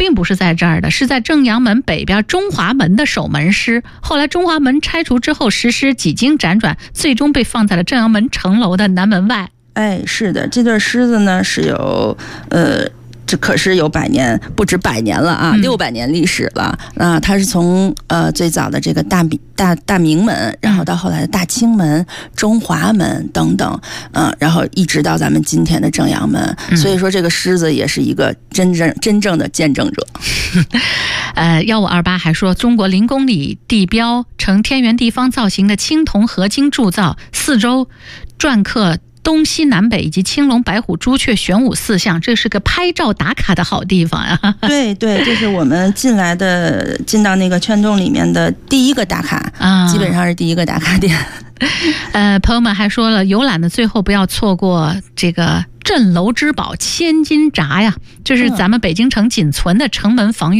并不是在这儿的，是在正阳门北边中华门的守门狮。后来中华门拆除之后，石狮几经辗转，最终被放在了正阳门城楼的南门外。 哎，是的，这对狮子呢是有这可是有100年，不止100年了啊，600年历史了。它是从最早的这个大明门，然后到后来的大清门、中华门等等，然后一直到咱们今天的正阳门。所以说，这个狮子也是一个真正的见证者。 1528还说，中国0公里地标呈天圆地方造型的青铜合金铸造，四周篆刻东西南北以及青龙白虎朱雀玄武4象，这是个拍照打卡的好地方啊！ 对，这是我们进到那个圈洞里面的第一个打卡基本上是第一个打卡点。 朋友们还说了，游览的最后不要错过这个镇楼之宝千金闸呀，这是咱们北京城仅存的城门防御